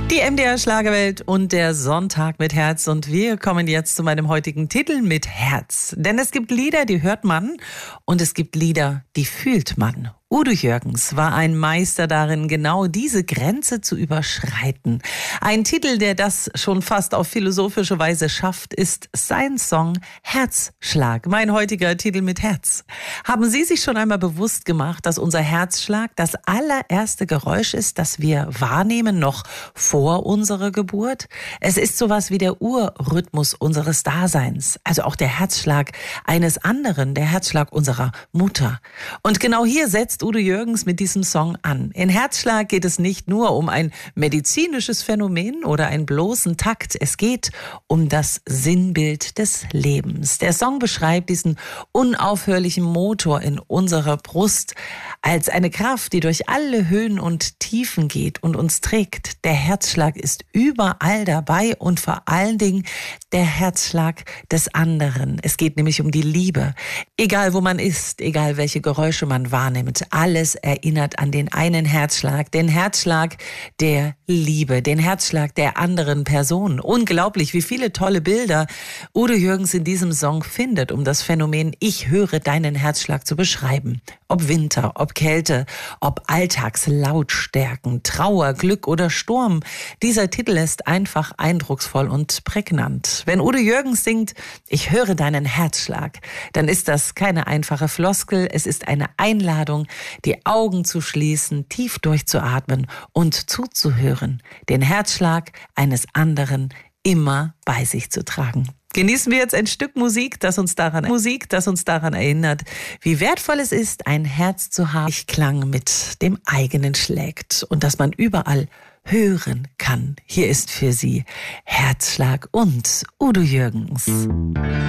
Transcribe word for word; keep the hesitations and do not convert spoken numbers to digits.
Die M D R Schlagerwelt und der Sonntag mit Herz. Und wir kommen jetzt zu meinem heutigen Titel mit Herz. Denn es gibt Lieder, die hört man, und es gibt Lieder, die fühlt man. Udo Jürgens war ein Meister darin, genau diese Grenze zu überschreiten. Ein Titel, der das schon fast auf philosophische Weise schafft, ist sein Song Herzschlag. Mein heutiger Titel mit Herz. Haben Sie sich schon einmal bewusst gemacht, dass unser Herzschlag das allererste Geräusch ist, das wir wahrnehmen, noch vor unserer Geburt? Es ist sowas wie der Urrhythmus unseres Daseins, also auch der Herzschlag eines anderen, der Herzschlag unserer Mutter. Und genau hier setzt Udo Jürgens mit diesem Song an. In Herzschlag geht es nicht nur um ein medizinisches Phänomen oder einen bloßen Takt. Es geht um das Sinnbild des Lebens. Der Song beschreibt diesen unaufhörlichen Motor in unserer Brust als eine Kraft, die durch alle Höhen und Tiefen geht und uns trägt. Der Herzschlag ist überall dabei und vor allen Dingen der Herzschlag des anderen. Es geht nämlich um die Liebe. Egal wo man ist, egal welche Geräusche man wahrnimmt, alles erinnert an den einen Herzschlag, den Herzschlag der Liebe, den Herzschlag der anderen Person. Unglaublich, wie viele tolle Bilder Udo Jürgens in diesem Song findet, um das Phänomen Ich höre deinen Herzschlag zu beschreiben. Ob Winter, ob Kälte, ob Alltagslautstärken, Trauer, Glück oder Sturm. Dieser Titel ist einfach eindrucksvoll und prägnant. Wenn Udo Jürgens singt, Ich höre deinen Herzschlag, dann ist das keine einfache Floskel, es ist eine Einladung, die Augen zu schließen, tief durchzuatmen und zuzuhören, den Herzschlag eines anderen immer bei sich zu tragen. Genießen wir jetzt ein Stück Musik, das uns daran, Musik, das uns daran erinnert, wie wertvoll es ist, ein Herz zu haben, das Klang mit dem eigenen schlägt und das man überall hören kann. Hier ist für Sie Herzschlag und Udo Jürgens.